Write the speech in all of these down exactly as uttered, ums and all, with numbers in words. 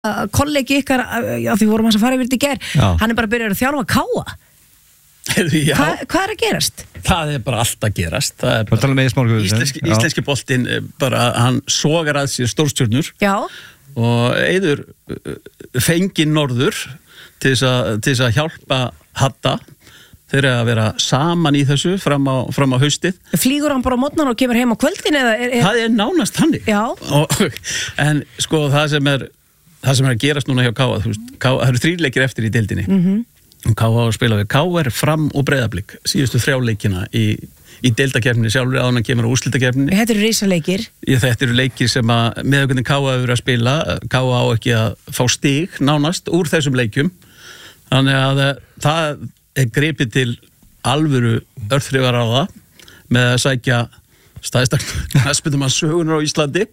kollegi ykkar, já því vorum að fara yfir þetta í gær, hann er bara byrjað að þjálfa káa. Hva, hvað er að gerast? Það er bara allt að gerast. Það er bara, íslenski, íslenski boltinn bara, hann sogar að sér stórstjörnur. Já. Og Eiður fengi norður til þess að, til þess að hjálpa Hadda. Þeir eru að vera saman í þessu fram á, fram á haustið. Flýgur hann bara á morgnan og kemur heim á kvöldin? Eða er, er... Það er nánast hannig. Já. Og, en sko það sem er það sem er að gerast núna hjá K A, þú veist, K A, það eru þrír leikir eftir í deildinni. Mhm. Mm K A að spila við K R, Fram og Breiðablik síðustu þrjá leikina í, í deildakeppninni sjálfur áður en hann kemur á úrslitakeppninni. Þetta eru risaleikir. Þetta eru leikir sem að með hvernig K A hefur að spila, K A á ekki að fá stig nánast úr þessum leikjum. Þannig að það er gripið til alvöru örþrifar á það með að sækja stæðsta knattspyrnumann sögunar á Íslandi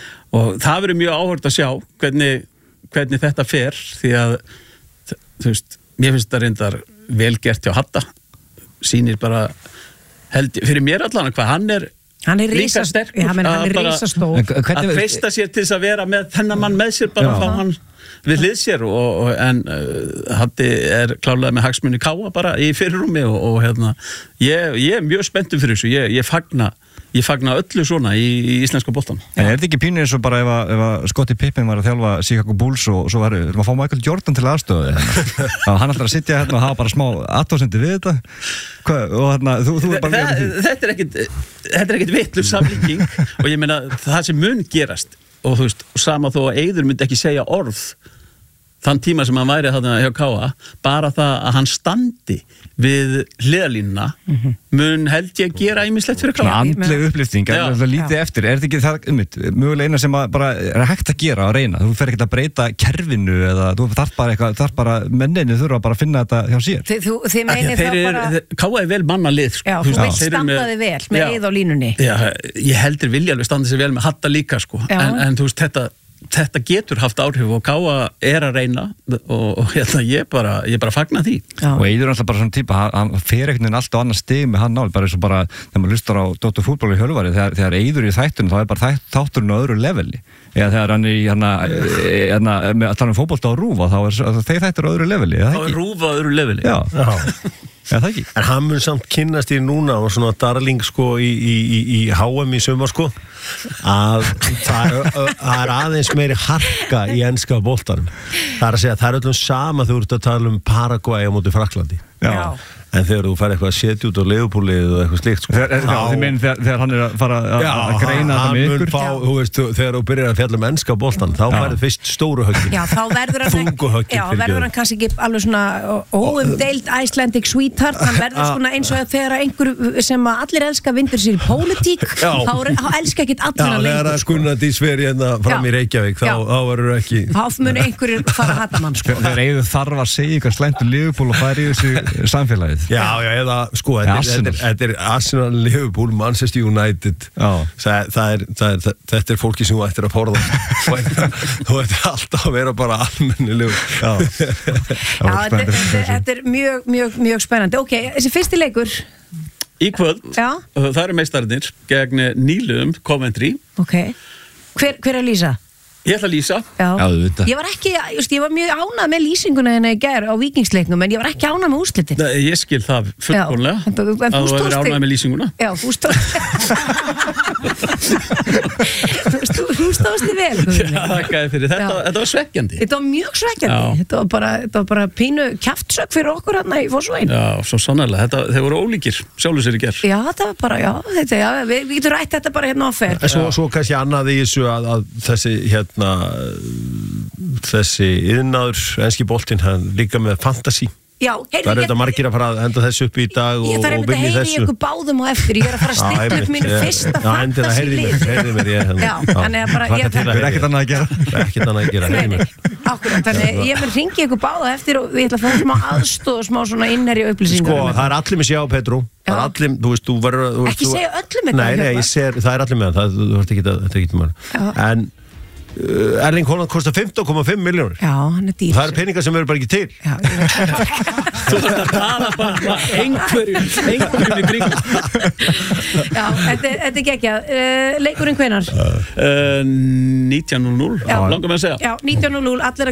og það verður mjög áhugavert að sjá hvernig, hvernig þetta fer því að þú veist mér finnst það reyndar vel gert hjá Hadda sýnir bara held, fyrir mér allan hvað hann er, hann er líka rísa, sterkur ja, hann er risastór að treysta sér til þess að vera með þennan mann með sér bara að fá hann við hlið sér og, og, en uh, Haddi er klárlega með hagsmunni K A bara í fyrirrúmi og, og hérna ég, ég er mjög spenntur fyrir þessu ég, ég fagna Ég fagna öllu svona í, í íslenska boltan. En er þetta ekki pínu eins og bara ef að, ef að Scottie Pippen var að þjálfa Chicago Bulls og svo var það að fá Michael Jordan til aðstöðu hann ætlar að sitja hérna og hafa bara smá athugasemdir við þetta Hva, og hérna, þú, þú er bara Þa, þetta er ekkit þetta er ekkit vitlaus samlíking og ég meina það sem mun gerast og þú veist, sama þó að Eiður myndi ekki segja orð þann tíma sem hann væri þarna hjá K A bara það að hann standi við hliðalínuna mm-hmm. mun held ég að gera ýmislegt fyrir K A andleg upplýfting, er það lítið eftir er þetta ekki það, ummitt, mögulega eina sem bara er hægt að gera að reyna, þú fer ekki að breyta kerfinu eða þú þarf bara eitthvað þarf bara, menninni þurfa bara að finna þetta hjá sér Þi, þú, þið meinið þá bara K A er vel manna lið sko. Já, þú vilt standa þig vel með Eið á línunni Já, ég heldur vilja alveg standa sig vel með Hadda líka sko. en, en þú veist, þetta þetta getur haft áhrif og K A er að reyna og, og hérna, ég bara ég bara fagna því Já. Og Eiður er alltaf bara svona típa, hann, hann fer einhvern veginn alltaf annar stig með hann náli, bara eins og bara þegar maður hlustar á Dóttur fútból í Hjölvari þegar, þegar Eiður í þættunum, þá er bara þætt, þátturinn á öðru leveli eða þegar hann er í hérna, hérna með að tala um fótbolta á Rúf þá er þeir þættur á öðru leveli þá er Rúf á öðru leveli Já, Já. Ja, það ekki. En hann mun samt kynnast í núna og svona darling sko í, í, í, í H M í sumar sko að það er, það er aðeins meiri harka í enska boltanum það er að segja, það er öllum sama þú ert að tala um Paraguay á móti Frakklandi Já. En þegar þú fær eitthvað að setja út á Leopoldið og eitthvað slíkt sko, þegar, þá, þið meina þegar, þegar hann er að fara að, já, að greina þetta með ykkur fá, þú veist, þegar þú byrjar að fjalla um enska boltan þá færðu fyrst stóru höggin Já, þá verður hann þungu höggin Já, verður hann kannski ekki alveg svona óumdeild Icelandic sweetheart hann verður svona eins og þegar einhver sem allir elska vindur sér í pólitík þá, þá elska ekki allir hann lengur Já, þegar að skunna því sveri hérna fram í Reykjavík þá, þá verður ekki Þá mun einhverjir fara að hata mann sko. Þegar Eiður þarf að segja ykkur slæmt um Liverpool og færi í þessu samfélagið Já, já, eða, sko, þetta er, þetta er, þetta er Arsenal, Liverpool, Manchester United það, það er, það er, þetta er fólki sem þú ættir að forða þú ættir alltaf að vera bara almennilegur Já, Já þetta, þetta, þetta er mjög, mjög, mjög spennandi Ok, þessi fyrsti leikur Í kvöld, Já. það eru meistararnir gegn Nýluðum, Coventry Ok, hver, hver er Lísa? Ég ætla að lýsa Já. Já, ég var ekki, just, ég var mjög ánað með lýsinguna henni í gær á Víkingsleiknum en ég var ekki ánað með úrslitin Nei, ég skil það fullkomlega að þú verður ánað með lýsinguna Já, þú stóðst þú, þú stóðst þig vel Já, þakkaði fyrir þetta, þetta var svekkjandi Þetta var mjög svekkjandi þetta var, bara, þetta var bara pínu kjaftsök fyrir okkur hérna í Fossvogi Já, svo sannarlega, þetta, þeir voru ólíkir sjálfur sér í gær Já, þetta var bara, já, þetta, já við, við getum rætt þetta bara hérna á fer Svo, svo kannski annað í þessu að, að þessi hérna þessi iðnaður enski boltinn, hann líka með fantasy Já, heyrðu, það er þetta margir að fara að enda þessu upp í dag og, ég þarf og byrja í þessu. Ég þarf að heyri ykkur báðum á eftir, ég er að fara að stilla upp mínu fyrsta fantasy lið. Heyrðu mér, ég Já, þannig að bara ég Það er ekkert annað að gera Ekkert annað að gera, heyrðu mér Akkurat, þannig ég mun ringi ykkur báða eftir og við ætla að fá smá aðstóð og smá svona innherja upplýsingar Sko, það er allir með sjá, Petru Það er allir, þú veist, þú verður Ekki segja öllum þetta Nei, nei, ég ser, það er allir með það, þú ert ekki að, þetta er ekki maður En Erling Haaland kostar fimmtán komma fimm milljónir. Já, hann er dýr. Það eru peningar sem eru bara ekki til. Já, ég veit. Þú þarf að tala bara einhverjum, einhverjum í kring. Já, þetta er, þetta er geggjað. Uh, leikurinn hvenar? Uh, nítján núll núll, langar með að segja. Já, nítján núll núll, allir að